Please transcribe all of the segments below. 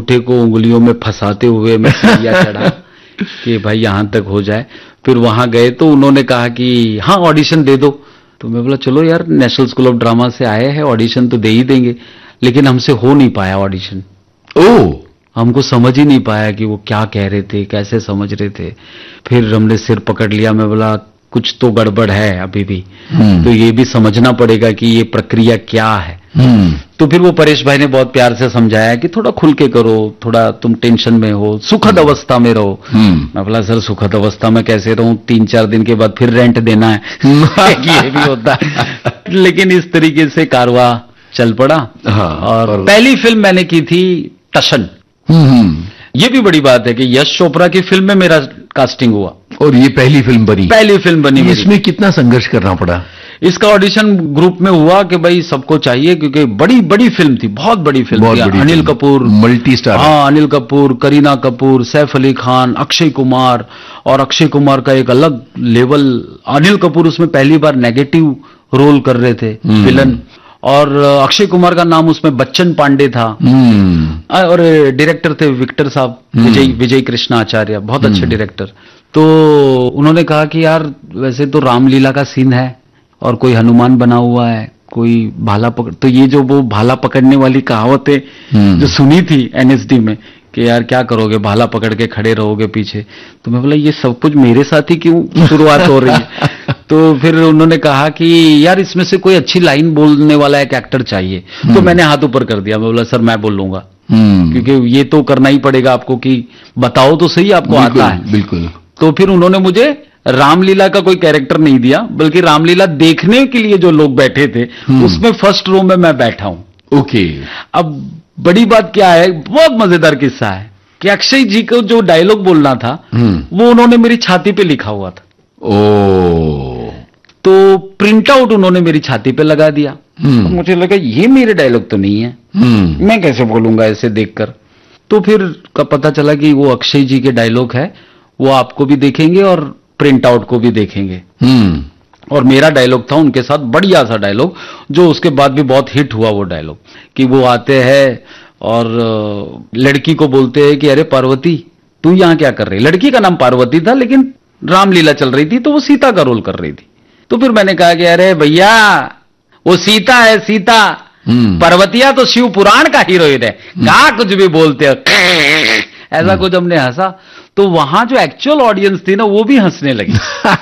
अंगूठे को उंगलियों में फंसाते हुए मैं सीढ़ियां चढ़ा कि भाई यहां तक हो जाए। फिर वहां गए तो उन्होंने कहा कि हाँ ऑडिशन दे दो। तो मैं बोला चलो यार, नेशनल स्कूल ऑफ ड्रामा से आए हैं, ऑडिशन तो दे ही देंगे। लेकिन हमसे हो नहीं पाया ऑडिशन। ओह, हमको समझ ही नहीं पाया कि वो क्या कह रहे थे, कैसे समझ रहे थे। फिर हमने सिर पकड़ लिया, मैं बोला कुछ तो गड़बड़ है अभी भी, तो ये भी समझना पड़ेगा कि ये प्रक्रिया क्या है। तो फिर वो परेश भाई ने बहुत प्यार से समझाया कि थोड़ा खुल के करो, थोड़ा तुम टेंशन में हो, सुखद अवस्था में रहो। मैं बोला सर सुखद अवस्था में कैसे रहूं, 3-4 दिन के बाद फिर रेंट देना है ये भी होता है। लेकिन इस तरीके से कारवां चल पड़ा। हाँ, और पहली फिल्म मैंने की थी टशन। ये भी बड़ी बात है कि यश चोपड़ा की फिल्म में मेरा कास्टिंग हुआ और ये पहली फिल्म बनी। पहली फिल्म बनी मेरी। इसमें कितना संघर्ष करना पड़ा? इसका ऑडिशन ग्रुप में हुआ कि भाई सबको चाहिए, क्योंकि बड़ी बड़ी फिल्म थी, बहुत बड़ी फिल्म थी। Anil Kapoor, multi star. हाँ, अनिल कपूर, करीना कपूर, सैफ अली खान, अक्षय कुमार। और अक्षय कुमार का एक अलग लेवल, अनिल कपूर उसमें पहली बार नेगेटिव रोल कर रहे थे, विलन। और अक्षय कुमार का नाम उसमें बच्चन पांडे था। और डायरेक्टर थे विक्टर साहब, विजय कृष्ण आचार्य, बहुत अच्छे डायरेक्टर। तो उन्होंने कहा कि यार वैसे तो रामलीला का सीन है और कोई हनुमान बना हुआ है, कोई भाला पकड़, तो ये जो वो भाला पकड़ने वाली कहावतें जो सुनी थी एनएसडी में कि यार क्या करोगे, भाला पकड़ के खड़े रहोगे पीछे। तो मैं बोला ये सब कुछ मेरे साथ ही क्यों शुरुआत हो रही है। तो फिर उन्होंने कहा कि यार इसमें से कोई अच्छी लाइन बोलने वाला एक एक्टर चाहिए। तो मैंने हाथ ऊपर कर दिया, मैं बोला सर मैं बोल लूंगा, क्योंकि ये तो करना ही पड़ेगा आपको कि बताओ तो सही आपको आता है। बिल्कुल। तो फिर उन्होंने मुझे रामलीला का कोई कैरेक्टर नहीं दिया, बल्कि रामलीला देखने के लिए जो लोग बैठे थे उसमें फर्स्ट रो में मैं बैठा हूं। ओके। अब बड़ी बात क्या है, बहुत मजेदार किस्सा है कि अक्षय जी को जो डायलॉग बोलना था वो उन्होंने मेरी छाती पे लिखा हुआ था। तो प्रिंट आउट उन्होंने मेरी छाती पे लगा दिया। तो मुझे लगा ये मेरे डायलॉग तो नहीं है, मैं कैसे बोलूंगा ऐसे देखकर। तो फिर का पता चला कि वो अक्षय जी के डायलॉग है, वो आपको भी देखेंगे और प्रिंट आउट को भी देखेंगे। और मेरा डायलॉग था उनके साथ, बढ़िया सा डायलॉग, जो उसके बाद भी बहुत हिट हुआ वो डायलॉग, कि वो आते हैं और लड़की को बोलते हैं कि अरे पार्वती तू यहां क्या कर रही। लड़की का नाम पार्वती था, लेकिन रामलीला चल रही थी तो वो सीता का रोल कर रही थी। तो फिर मैंने कहा कि अरे भैया वो सीता है, सीता, पार्वतिया तो शिव पुराण का हीरोइन है, कहा कुछ भी बोलते हो। ऐसा कुछ हमने हंसा। तो वहां जो एक्चुअल ऑडियंस थी ना वो भी हंसने लगी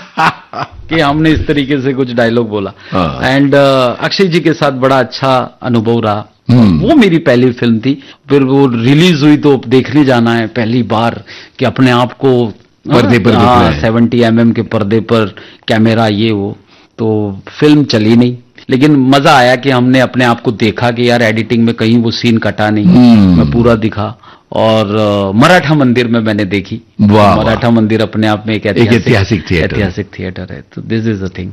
कि हमने इस तरीके से कुछ डायलॉग बोला। एंड अक्षय जी के साथ बड़ा अच्छा अनुभव रहा। वो मेरी पहली फिल्म थी। फिर वो रिलीज हुई तो देखने जाना है पहली बार कि अपने आप को पर्दे पर 70 mm के पर्दे पर कैमरा ये वो। तो फिल्म चली नहीं, लेकिन मजा आया कि हमने अपने आप को देखा कि यार एडिटिंग में कहीं वो सीन कटा नहीं, मैं पूरा दिखा। और मराठा मंदिर में मैंने देखी। मराठा मंदिर अपने आप में एक ऐतिहासिक थिएटर है। तो दिस इज अ थिंग।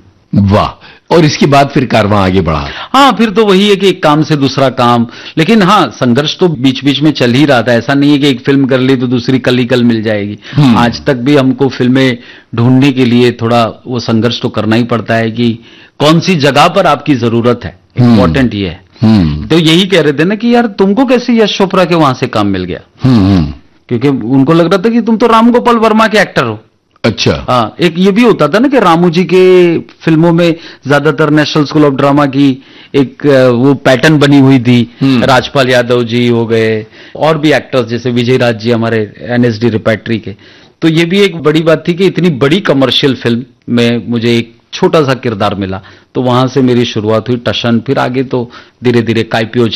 वाह। और इसके बाद फिर कारवां आगे बढ़ा? हाँ, फिर तो वही है कि एक काम से दूसरा काम। लेकिन हाँ, संघर्ष तो बीच बीच में चल ही रहा था। ऐसा नहीं है कि एक फिल्म कर ली तो दूसरी कल ही कल मिल जाएगी। आज तक भी हमको फिल्में ढूंढने के लिए थोड़ा वो संघर्ष तो करना ही पड़ता है कि कौन सी जगह पर आपकी जरूरत है। इंपॉर्टेंट ये है। तो यही कह रहे थे ना कि यार तुमको कैसे यश चोपड़ा के वहां से काम मिल गया। क्योंकि उनको लग रहा था कि तुम तो राम गोपाल वर्मा के एक्टर हो। अच्छा। हाँ, एक ये भी होता था ना कि रामू जी के फिल्मों में ज्यादातर नेशनल स्कूल ऑफ ड्रामा की एक वो पैटर्न बनी हुई थी। राजपाल यादव जी हो गए, और भी एक्टर्स जैसे विजय राज जी हमारे एनएसडी रिपैट्री के। तो ये भी एक बड़ी बात थी कि इतनी बड़ी कमर्शियल फिल्म में मुझे एक छोटा सा किरदार मिला। तो वहां से मेरी शुरुआत हुई टशन। फिर आगे तो धीरे धीरे काइपियो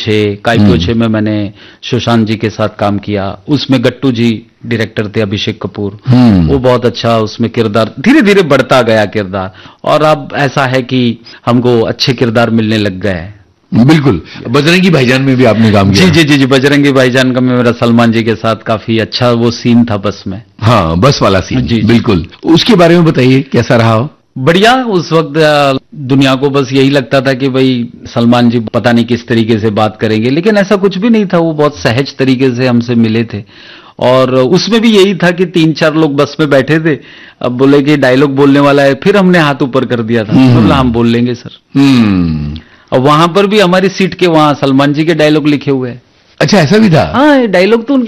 6 में मैंने सुशांत जी के साथ काम किया। उसमें गट्टू जी डायरेक्टर थे, अभिषेक कपूर। वो बहुत अच्छा उसमें किरदार धीरे धीरे बढ़ता गया किरदार। और अब ऐसा है कि हमको अच्छे किरदार मिलने लग गए हैं। बिल्कुल। बजरंगी भाईजान में भी आपने काम किया? जी, बजरंगी भाईजान का मेरा सलमान जी के साथ काफी अच्छा वो सीन था बस में। हाँ, बस वाला सीन। जी, बिल्कुल। उसके बारे में बताइए, कैसा रहा हो? बढ़िया। उस वक्त दुनिया को बस यही लगता था कि भाई सलमान जी पता नहीं किस तरीके से बात करेंगे, लेकिन ऐसा कुछ भी नहीं था। वो बहुत सहज तरीके से हमसे मिले थे। और उसमें भी यही था कि 3-4 लोग बस में बैठे थे। अब बोले कि डायलॉग बोलने वाला है, फिर हमने हाथ ऊपर कर दिया था। बोला हम बोल लेंगे सर। और वहां पर भी हमारी सीट के वहां सलमान जी के डायलॉग लिखे हुए हैं। अच्छा, ऐसा भी था? हाँ, डायलॉग तो उनके